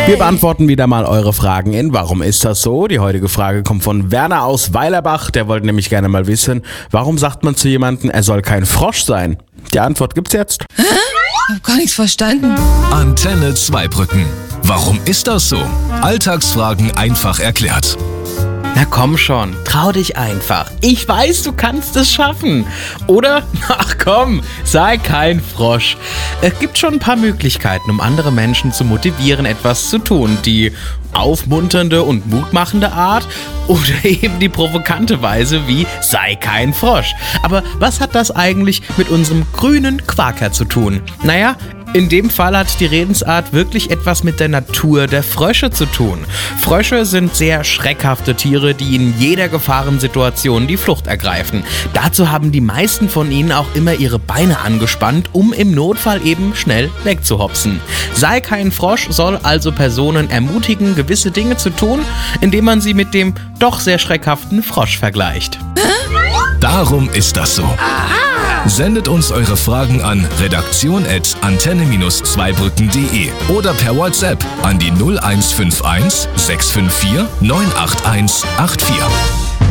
Wir beantworten wieder mal eure Fragen in Warum ist das so? Die heutige Frage kommt von Werner aus Weilerbach. Der wollte nämlich gerne mal wissen, warum sagt man zu jemandem, er soll kein Frosch sein? Die Antwort gibt's jetzt. Ich hab gar nichts verstanden. Antenne Zweibrücken. Warum ist das so? Alltagsfragen einfach erklärt. Na komm schon, trau dich einfach. Ich weiß, du kannst es schaffen. Oder? Ach komm, sei kein Frosch. Es gibt schon ein paar Möglichkeiten, um andere Menschen zu motivieren, etwas zu tun. Die aufmunternde und mutmachende Art oder eben die provokante Weise wie sei kein Frosch. Aber was hat das eigentlich mit unserem grünen Quaker zu tun? Naja, in dem Fall hat die Redensart wirklich etwas mit der Natur der Frösche zu tun. Frösche sind sehr schreckhafte Tiere, die in jeder Gefahrensituation die Flucht ergreifen. Dazu haben die meisten von ihnen auch immer ihre Beine angespannt, um im Notfall eben schnell wegzuhopsen. Sei kein Frosch soll also Personen ermutigen, gewisse Dinge zu tun, indem man sie mit dem doch sehr schreckhaften Frosch vergleicht. Darum ist das so. Sendet uns eure Fragen an redaktion@antenne-zweibrücken.de oder per WhatsApp an die 0151 654 981 84.